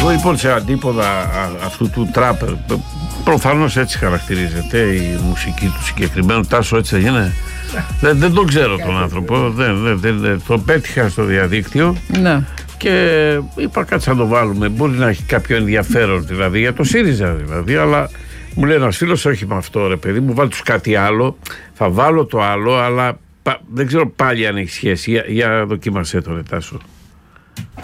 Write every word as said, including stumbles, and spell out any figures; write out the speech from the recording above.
Εγώ λοιπόν σε αντίποδα αυτού του τράπερ, προφανώς έτσι χαρακτηρίζεται η μουσική του συγκεκριμένου. Τάσο, έτσι δεν είναι? δεν, δεν τον ξέρω τον άνθρωπο. Δεν, δεν, δεν, δεν, τον πέτυχα στο διαδίκτυο. Ναι. Και είπα κάτσε να το βάλουμε. Μπορεί να έχει κάποιο ενδιαφέρον δηλαδή για το ΣΥΡΙΖΑ δηλαδή, αλλά μου λέει ένας φίλος, όχι με αυτό ρε παιδί μου, βάλει τους κάτι άλλο. Θα βάλω το άλλο, αλλά πα, δεν ξέρω πάλι αν έχει σχέση. Για, για δοκίμασέ το ρε Τάσο.